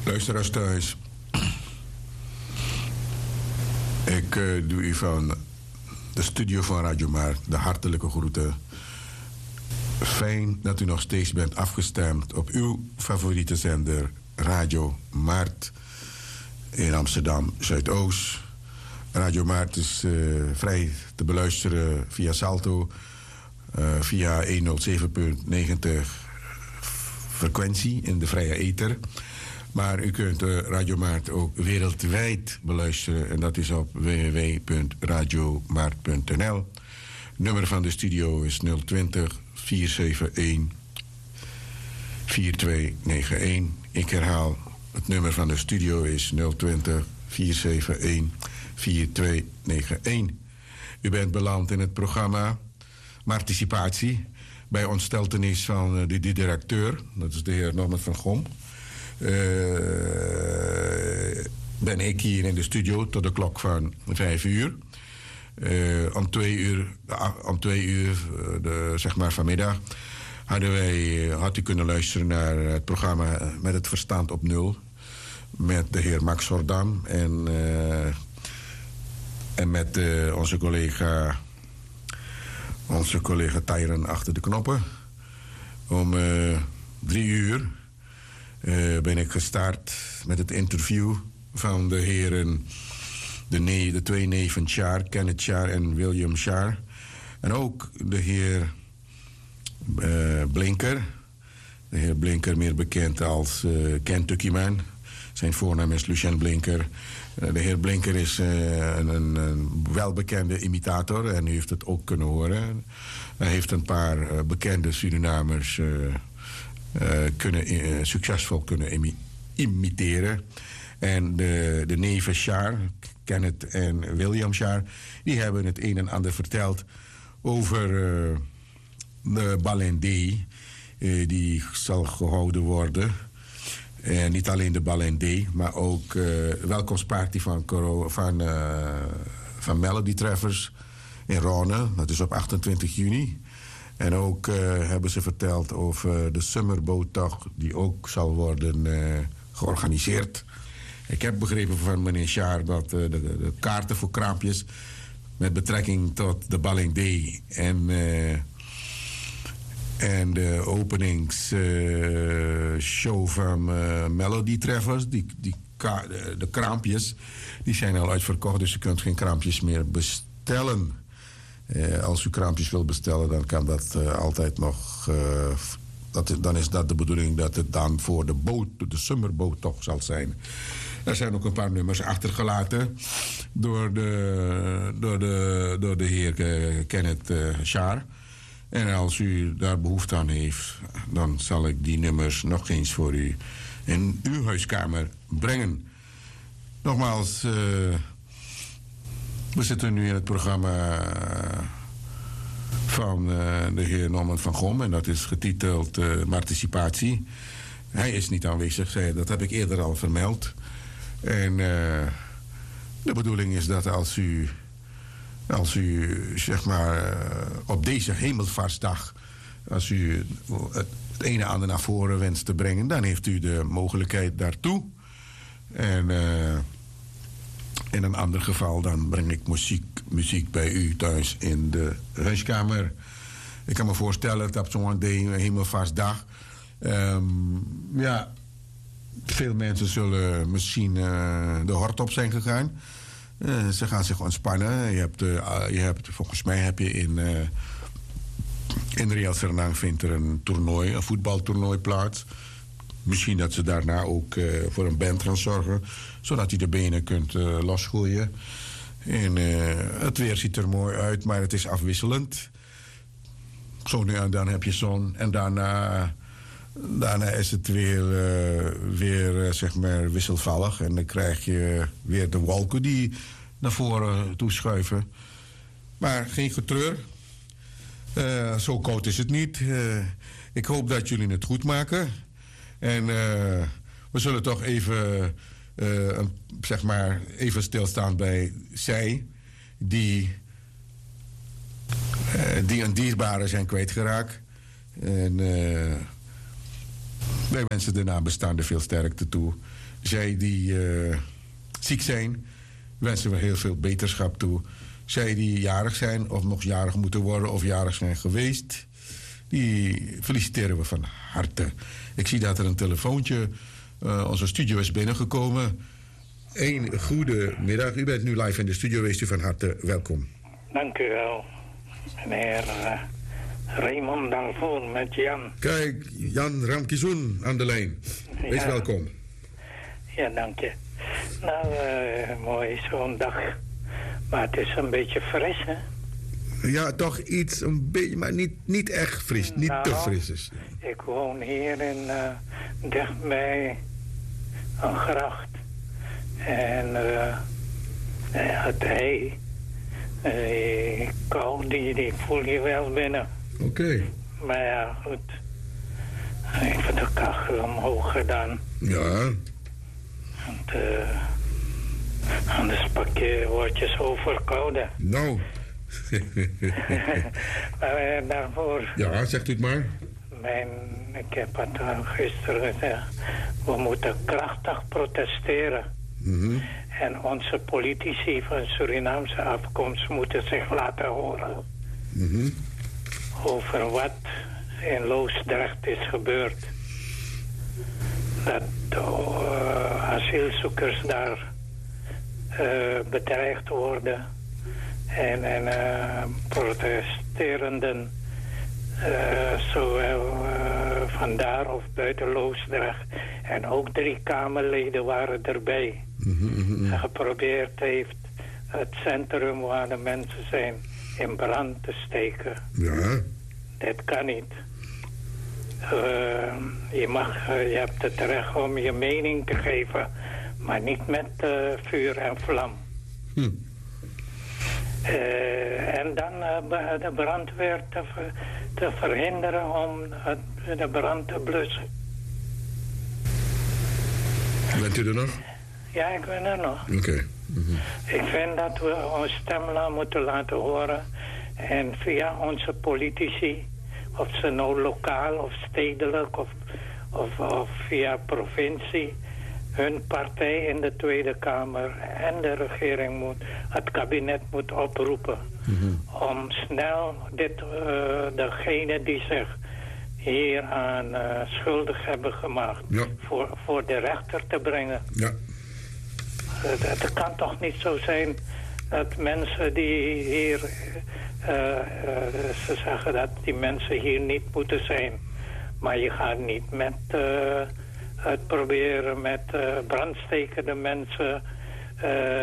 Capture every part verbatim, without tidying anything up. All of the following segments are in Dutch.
Luisteraars thuis. Ik uh, doe u van de studio van Radio Maart de hartelijke groeten. Fijn dat u nog steeds bent afgestemd op uw favoriete zender Radio Maart in Amsterdam Zuidoost. Radio Maart is uh, vrij te beluisteren via Salto, uh, via honderdzeven komma negentig frequentie in de vrije ether. Maar u kunt uh, Radio Maart ook wereldwijd beluisteren en dat is op w w w punt radiomaart punt n l. Nummer van de studio is nul twintig, vier zeven een, vier twee negen een. Ik herhaal, het nummer van de studio is nul twintig, vier zeven een, vier twee negen een. U bent beland in het programma Participatie bij ontsteltenis van uh, de, de directeur, dat is de heer Norman van Gom. Uh, ben ik hier in de studio tot de klok van vijf uur. Uh, om twee uur, om twee uur de, zeg maar vanmiddag, hadden wij, had u kunnen luisteren naar het programma Met het Verstand op Nul. Met de heer Max Hordam en, uh, en met uh, onze collega, onze collega Tyron achter de knoppen. Om uh, drie uur uh, ben ik gestart met het interview van de heren, de, ne- de twee neven Char, Kenneth Char en William Char. En ook de heer uh, Blinker. De heer Blinker, meer bekend als uh, Kentucky Man. Zijn voornaam is Lucien Blinker. Uh, de heer Blinker is uh, een, een, een welbekende imitator en u heeft het ook kunnen horen. Hij heeft een paar uh, bekende Surinamers uh, uh, kunnen, uh, succesvol kunnen imi- imiteren. En de, de neven Char, Kenneth en William Char, die hebben het een en ander verteld over uh, de Balendé, uh, die zal gehouden worden. En niet alleen de Balendé, maar ook uh, welkomstparty van, van, uh, van Melody Treffers in Rhône. Dat is op achtentwintig juni. En ook uh, hebben ze verteld over de Summerboottocht die ook zal worden uh, georganiseerd. Ik heb begrepen van meneer Char dat uh, de, de kaarten voor kraampjes met betrekking tot de Balendé en, uh, en de openingsshow uh, van uh, Melody Treffers, die, die ka- de, de kraampjes, die zijn al uitverkocht, dus u kunt geen kraampjes meer bestellen. Uh, als u kraampjes wilt bestellen, dan kan dat uh, altijd nog. Uh, dat, dan is dat de bedoeling dat het dan voor de boot, de Summerboottocht zal zijn. Er zijn ook een paar nummers achtergelaten door de, door de, door de heer uh, Kenneth uh, Char. En als u daar behoefte aan heeft, dan zal ik die nummers nog eens voor u in uw huiskamer brengen. Nogmaals, uh, we zitten nu in het programma van uh, de heer Norman van Gom en dat is getiteld uh, Participatie. Hij is niet aanwezig, dat heb ik eerder al vermeld. En uh, de bedoeling is dat als u, als u zeg maar uh, op deze hemelvaartsdag, als u het, het ene en ander naar voren wenst te brengen, dan heeft u de mogelijkheid daartoe. En uh, in een ander geval dan breng ik muziek, muziek bij u thuis in de huiskamer. Ik kan me voorstellen dat op zo'n hemelvaartsdag, um, ja, veel mensen zullen misschien uh, de hort op zijn gegaan. Uh, ze gaan zich ontspannen. Je hebt, uh, je hebt, volgens mij heb je in, uh, in Real Sernang vindt er een toernooi, een voetbaltoernooi plaats. Misschien dat ze daarna ook uh, voor een band gaan zorgen, zodat je de benen kunt uh, losgooien. En uh, het weer ziet er mooi uit, maar het is afwisselend. Zo nu en dan heb je zon en daarna, daarna is het weer, uh, weer uh, zeg maar wisselvallig. En dan krijg je weer de wolken die naar voren toeschuiven. Maar geen getreur. Uh, zo koud is het niet. Uh, ik hoop dat jullie het goed maken. En uh, we zullen toch even, uh, een, zeg maar, even stilstaan bij zij die, uh, die een dierbare zijn kwijtgeraakt. En uh, Wij wensen de nabestaanden veel sterkte toe. Zij die uh, ziek zijn, wensen we heel veel beterschap toe. Zij die jarig zijn of nog jarig moeten worden of jarig zijn geweest, die feliciteren we van harte. Ik zie dat er een telefoontje uh, onze studio is binnengekomen. Een goede middag. U bent nu live in de studio. Wees u van harte welkom. Dank u wel, meneer uh, Raymond Dalvoor met Jan. Kijk, Jan Ramkizoen aan de lijn. Wees ja. welkom. Ja, dank je. Nou, uh, mooi zo'n dag. Maar het is een beetje fris, hè? Ja, toch iets, een beetje, maar niet, niet echt fris. Niet nou, te fris is. Ik woon hier in, uh, dicht bij een gracht. En uh, het hei, die kou, die, die voel je wel binnen. Oké. Okay. Maar ja, goed. Even de kachel omhoog gedaan. Ja. Want, uh, anders pak je, word je zo verkouden. Nou. Maar uh, daarvoor... Ja, zegt u het maar. Mijn, ik heb het uh, gisteren gezegd. We moeten krachtig protesteren. Mm-hmm. En onze politici van Surinaamse afkomst moeten zich laten horen. Mm-hmm. Over wat in Loosdrecht is gebeurd. Dat de uh, asielzoekers daar uh, bedreigd worden. En, en uh, protesterenden, uh, zowel uh, vandaar of buiten Loosdrecht. En ook drie Kamerleden waren erbij. Mm-hmm. En geprobeerd heeft het centrum waar de mensen zijn in brand te steken. Ja. Dat kan niet. Uh, je, mag, uh, je hebt het recht om je mening te geven, maar niet met uh, vuur en vlam. Hm. Uh, en dan uh, de brandweer te, te verhinderen om het, de brand te blussen. Bent u er nog? Ja, ik ben er nog. Oké. Okay. Mm-hmm. Ik vind dat we ons stem moeten laten horen. En via onze politici, of ze nou lokaal of stedelijk of, of, of via provincie, hun partij in de Tweede Kamer en de regering moet, het kabinet moet oproepen. Mm-hmm. Om snel dit, uh, degene die zich hieraan uh, schuldig hebben gemaakt, ja. voor, voor de rechter te brengen. Ja. Het, het kan toch niet zo zijn dat mensen die hier, uh, uh, ze zeggen dat die mensen hier niet moeten zijn. Maar je gaat niet met uh, het proberen met uh, brandstekende mensen uh,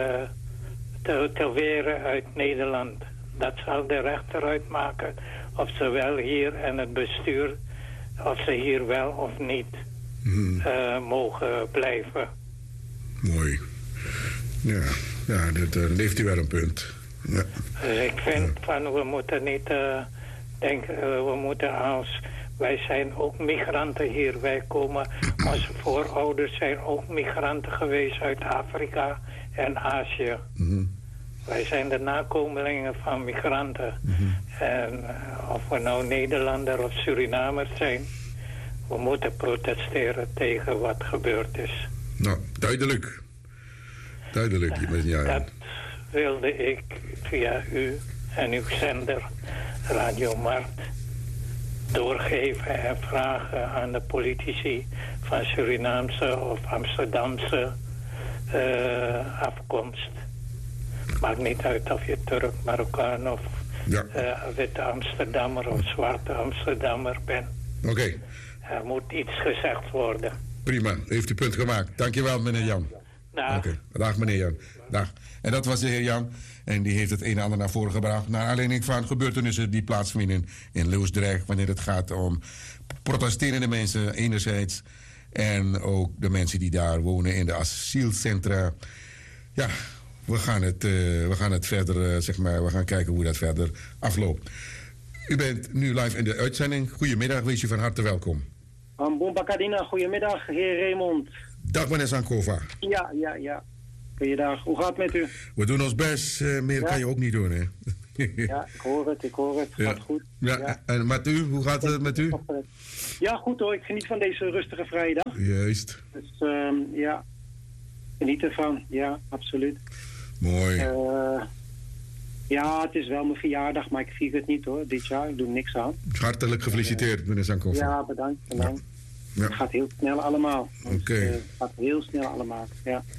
te, te weren uit Nederland. Dat zal de rechter uitmaken of ze wel hier en het bestuur, of ze hier wel of niet hmm. uh, mogen blijven. Mooi. Ja, ja dat uh, leeft u wel een punt. Ja. Dus ik vind ja. van we moeten niet uh, denken, uh, we moeten als, wij zijn ook migranten hier. Wij komen, onze voorouders zijn ook migranten geweest uit Afrika en Azië. Mm-hmm. Wij zijn de nakomelingen van migranten. Mm-hmm. En uh, of we nou Nederlander of Surinamers zijn, we moeten protesteren tegen wat gebeurd is. Nou, duidelijk. Duidelijk. Ja, ja. Dat wilde ik via u en uw zender Radio Markt doorgeven en vragen aan de politici van Surinaamse of Amsterdamse uh, afkomst. Maakt niet uit of je Turk, Marokkaan of ja. uh, witte Amsterdammer of zwarte Amsterdammer bent. Oké. Okay. Er moet iets gezegd worden. Prima, heeft u punt gemaakt. Dankjewel, meneer Jan. Dag. Oké, okay. Dag meneer Jan. Dag. En dat was de heer Jan. En die heeft het een en ander naar voren gebracht. Naar aanleiding van gebeurtenissen die plaatsvinden in Loosdrecht. Wanneer het gaat om protesterende mensen enerzijds. En ook de mensen die daar wonen in de asielcentra. Ja, we gaan het, uh, we gaan het verder, uh, zeg maar, we gaan kijken hoe dat verder afloopt. U bent nu live in de uitzending. Goedemiddag, wees u van harte welkom. Ambomba Kadina, goedemiddag, heer Raymond. Dag meneer Sankova. Ja, ja, ja. Goeiedag, hoe gaat het met u? We doen ons best, uh, meer ja. kan je ook niet doen, hè? Ja, ik hoor het, ik hoor het. Ja. Gaat goed. Ja, Ja. en met u, hoe gaat het met u? Ja, goed hoor. Ik geniet van deze rustige vrijdag. Juist. Dus ehm, ja, geniet ervan. Ja, absoluut. Mooi. Eh, ja, het is wel mijn verjaardag, maar ik vier het niet hoor, dit jaar. Ik doe er niks aan. Hartelijk gefeliciteerd, meneer Sankoff. Ja, bedankt. bedankt. Ja. Het gaat heel snel allemaal. Oké. Het uh, gaat heel snel allemaal, ja.